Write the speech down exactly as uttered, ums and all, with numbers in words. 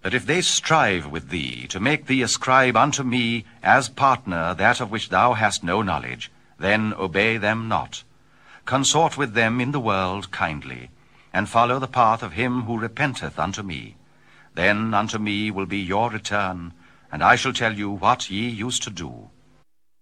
But if they strive with thee, to make thee ascribe unto me as partner that of which thou hast no knowledge, then obey them not. Consort with them in the world kindly, and follow the path of him who repenteth unto me. Then unto me will be your return, and I shall tell you what ye used to do.